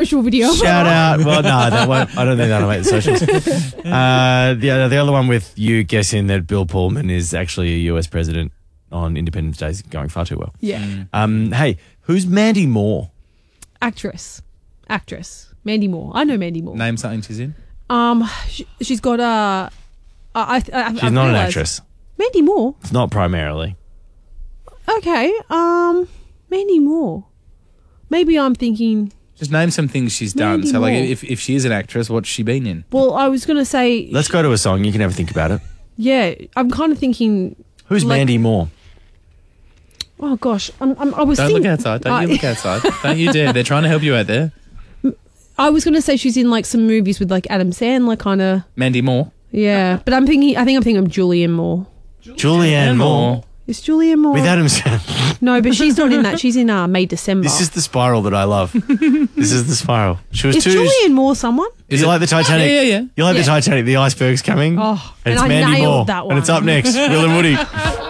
social video. Shout out. Well, no, that won't. I don't think that'll make the socials. The other one with you guessing that Bill Pullman is actually a US president on Independence Day is going far too well. Yeah. Hey, who's Mandy Moore? Actress. Mandy Moore. I know Mandy Moore. Name something she's in. She's got a. She's not an actress. Mandy Moore. It's not primarily. Okay. Mandy Moore. Maybe I'm thinking. Just name some things she's done. Mandy So, like, Moore. if she is an actress, what's she been in? Well, I was going to say. Let's go to a song. You can have a think about it. Yeah, I'm kind of thinking. Who's Mandy Moore? Oh gosh, I was. Don't thinking, look outside. Don't you look outside. Don't you dare. They're trying to help you out there. I was going to say she's in like some movies with like Adam Sandler, kind of. Mandy Moore. Yeah, but I think I'm thinking of Julianne Moore. Julianne Moore. Is Julianne Moore With Adam Sandler. No, but she's not in that. She's in May December. This is the spiral that I love. This is the spiral. She was Is Julianne Moore someone? Is it like the Titanic? Yeah. You like the Titanic? The iceberg's coming. Oh, and it's I Mandy nailed Moore. that one. And it's up next. Will and Woody.